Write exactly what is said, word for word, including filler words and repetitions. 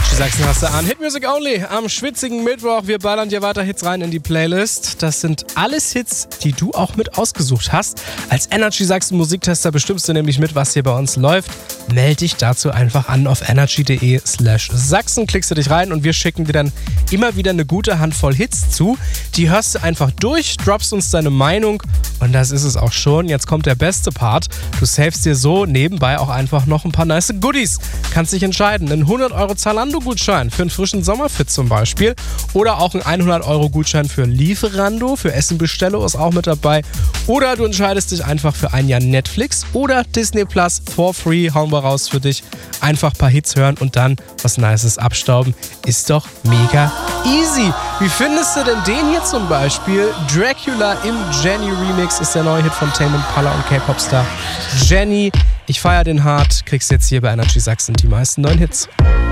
Energy Sachsen hast du an. Hit Music Only am schwitzigen Mittwoch. Wir ballern dir weiter Hits rein in die Playlist. Das sind alles Hits, die du auch mit ausgesucht hast. Als Energy Sachsen Musiktester bestimmst du nämlich mit, was hier bei uns läuft. Meld dich dazu einfach an auf energy.de slash Sachsen. Klickst du dich rein und wir schicken dir dann immer wieder eine gute Handvoll Hits zu. Die hörst du einfach durch, droppst uns deine Meinung und das ist es auch schon. Jetzt kommt der beste Part. Du savest dir so nebenbei auch einfach noch ein paar nice Goodies. Kannst dich entscheiden. Ein hundert Euro Zalando-Gutschein für einen frischen Sommerfit zum Beispiel oder auch ein hundert Euro Gutschein für Lieferando, für Essen Bestello ist auch mit dabei. Oder du entscheidest dich einfach für ein Jahr Netflix oder Disney Plus for free. Hauen wir raus für dich. Einfach ein paar Hits hören und dann was Nices abstauben. Ist doch mega easy. Wie findest du denn den hier zum Beispiel? Dracula im Jenny Remix ist der neue Hit von Tame Impala und K-Pop-Star Jenny. Ich feiere den hart. Kriegst jetzt hier bei Energy Sachsen die meisten neuen Hits.